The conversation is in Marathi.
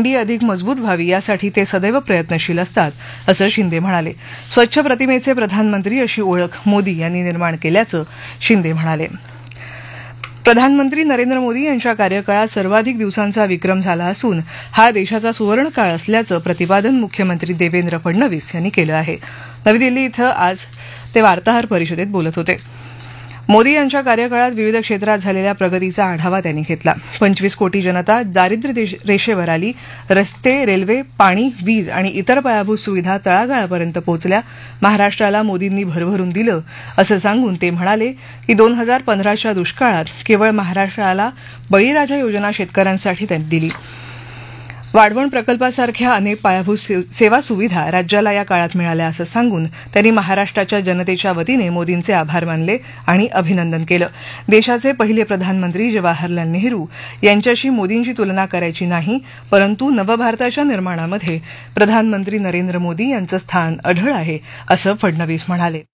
दिंडी अधिक मजबूत व्हावी यासाठी ते सदैव प्रयत्नशील असतात, असं शिंदे म्हणाले. स्वच्छ प्रतिमेचे प्रधानमंत्री अशी ओळख मोदी यांनी निर्माण केल्याचं शिंदे म्हणाले. प्रधानमंत्री नरेंद्र मोदी यांच्या कार्यकाळात सर्वाधिक दिवसांचा विक्रम झाला असून हा देशाचा सुवर्णकाळ असल्याचं प्रतिपादन मुख्यमंत्री देवेंद्र फडणवीस यांनी केलं आहे. नवी दिल्ली इथं आज ते वार्ताहर परिषदेत बोलत होते. मोदी यांच्या कार्यकाळात विविध क्षेत्रात झालेल्या प्रगतीचा आढावा त्यांनी घेतला. 25 कोटी जनता दारिद्र्य रेषेवर आली. रस्ते, रेल्वे, पाणी, वीज आणि इतर पायाभूत सुविधा तळागाळापर्यंत पोहोचल्या. महाराष्ट्राला मोदींनी भरभरून दिलं असं सांगून ते म्हणाले की 2015च्या दुष्काळात केवळ महाराष्ट्राला बळीराजा योजना शेतकऱ्यांसाठी त्यांनी दिली. वाढवण प्रकल्पासारख्या अनेक पायाभूत सेवा सुविधा राज्याला या काळात मिळाल्या असं सांगून त्यांनी महाराष्ट्राच्या जनतेच्या वतीने मोदींचे आभार मानले आणि अभिनंदन केलं. देशाचे पहिले प्रधानमंत्री जवाहरलाल नेहरू यांच्याशी मोदींची तुलना करायची नाही, परंतु नवभारताच्या निर्माणामध्ये प्रधानमंत्री नरेंद्र मोदी यांचं स्थान अढळ आहे, असं फडणवीस म्हणाले.